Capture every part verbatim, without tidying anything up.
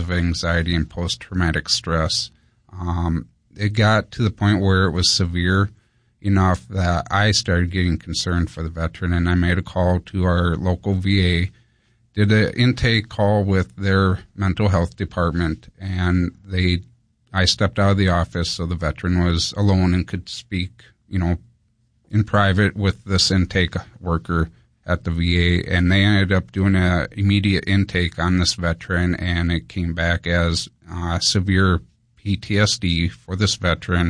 of anxiety and post-traumatic stress. Um, it got to the point where it was severe enough that I started getting concerned for the veteran, and I made a call to our local V A, did an intake call with their mental health department, and they, I stepped out of the office so the veteran was alone and could speak, you know, in private with this intake worker at the V A, and they ended up doing an immediate intake on this veteran, and it came back as uh, severe P T S D for this veteran.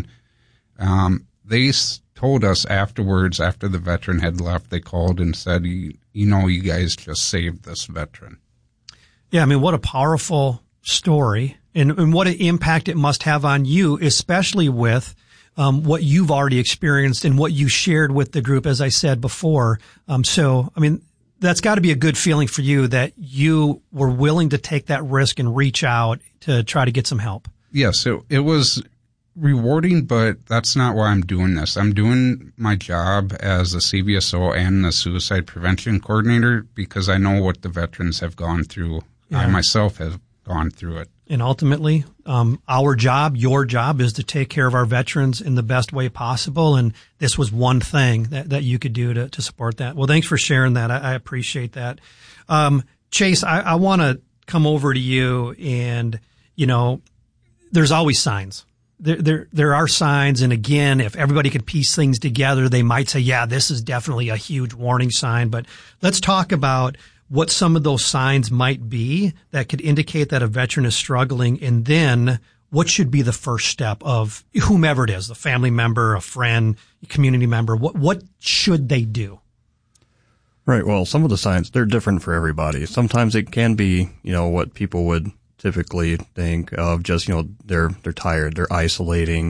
Um, they told us afterwards, after the veteran had left, they called and said, you, you know, you guys just saved this veteran. Yeah, I mean, what a powerful story, and, and what an impact it must have on you, especially with Um, what you've already experienced and what you shared with the group, as I said before. Um, so, I mean, that's got to be a good feeling for you that you were willing to take that risk and reach out to try to get some help. Yes, it, it was rewarding, but that's not why I'm doing this. I'm doing my job as a C V S O and the suicide prevention coordinator because I know what the veterans have gone through. Yeah. I myself have gone through it. And ultimately, um, our job, your job, is to take care of our veterans in the best way possible. And this was one thing that, that you could do to, to support that. Well, thanks for sharing that. I, I appreciate that. Um, Chase, I, I want to come over to you, and, you know, there's always signs. There, there, there are signs. And again, if everybody could piece things together, they might say, yeah, this is definitely a huge warning sign. But let's talk about what some of those signs might be that could indicate that a veteran is struggling, and then what should be the first step of whomever it is, the family member, a friend, a community member. What what should they do? Right. Well, some of the signs, they're different for everybody. Sometimes it can be, you know, what people would typically think of, just, you know, they're they're tired, they're isolating,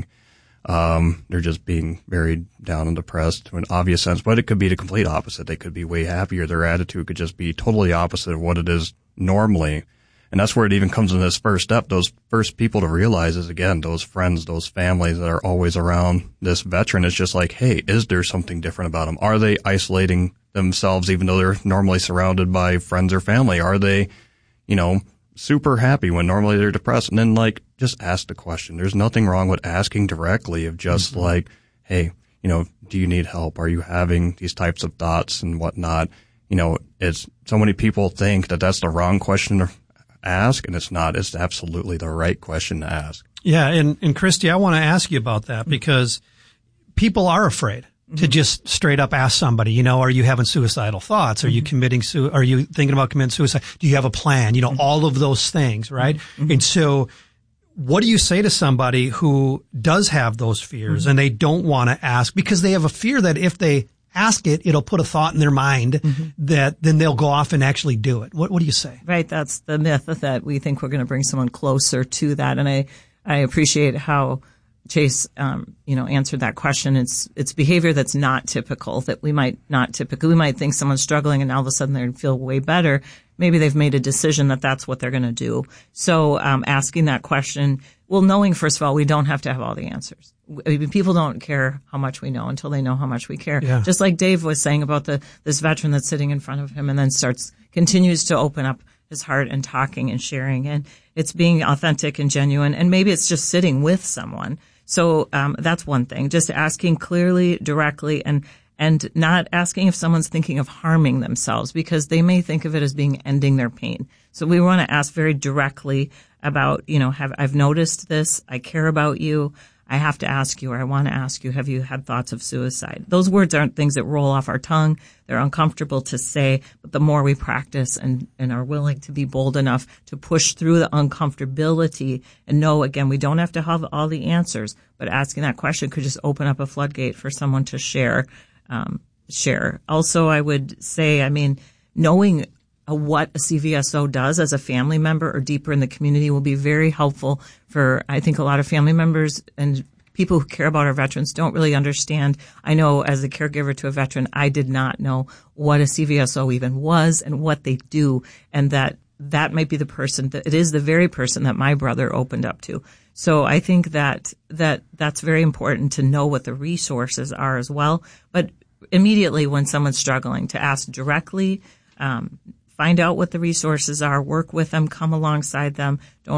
Um, they're just being very down and depressed to an obvious sense, but it could be the complete opposite. They could be way happier. Their attitude could just be totally opposite of what it is normally. And that's where it even comes in this first step. Those first people to realize is, again, those friends, those families that are always around this veteran. It's just like, hey, is there something different about them? Are they isolating themselves even though they're normally surrounded by friends or family? Are they, you know, super happy when normally they're depressed? And then, like, just ask the question. There's nothing wrong with asking directly of just mm-hmm. like, hey, you know, do you need help? Are you having these types of thoughts and whatnot? You know, it's so many people think that that's the wrong question to ask, and it's not. It's absolutely the right question to ask. Yeah. And, and Christy, I want to ask you about that because people are afraid to just straight up ask somebody, you know, are you having suicidal thoughts? Are mm-hmm. you committing su- are you thinking about committing suicide? Do you have a plan? You know, mm-hmm. all of those things, right? Mm-hmm. And so what do you say to somebody who does have those fears mm-hmm. and they don't want to ask because they have a fear that if they ask it, it'll put a thought in their mind mm-hmm. that then they'll go off and actually do it? What, what do you say? Right. That's the myth that we think we're going to bring someone closer to that. And I, I appreciate how Chase, um, you know, answered that question. It's, it's behavior that's not typical, that we might not typically, we might think someone's struggling and all of a sudden they feel way better. Maybe they've made a decision that that's what they're going to do. So, um, asking that question, well, knowing, first of all, we don't have to have all the answers. I mean, people don't care how much we know until they know how much we care. Yeah. Just like Dave was saying about the, this veteran that's sitting in front of him and then starts, continues to open up his heart and talking and sharing. And it's being authentic and genuine. And maybe it's just sitting with someone. So, um, that's one thing. Just asking clearly, directly, and, and not asking if someone's thinking of harming themselves because they may think of it as being ending their pain. So we want to ask very directly about, you know, have, I've noticed this. I care about you. I have to ask you, or I want to ask you, have you had thoughts of suicide? Those words aren't things that roll off our tongue. They're uncomfortable to say, but the more we practice and, and are willing to be bold enough to push through the uncomfortability and know, again, we don't have to have all the answers, but asking that question could just open up a floodgate for someone to share, um, share. Also, I would say, I mean, knowing what a C V S O does as a family member or deeper in the community will be very helpful for, I think, a lot of family members and people who care about our veterans don't really understand. I know as a caregiver to a veteran, I did not know what a C V S O even was and what they do, and that that might be the person that it is the very person that my brother opened up to. So I think that that that's very important to know what the resources are as well. But immediately when someone's struggling, to ask directly, um, find out what the resources are, work with them, come alongside them. Don't